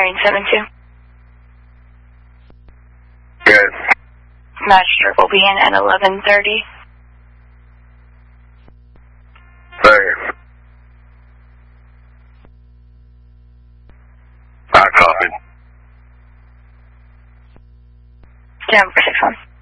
Bearing 7-2. Good. Magistrate will be in at 11:30. Thanks. I copy. Stand for 6-1.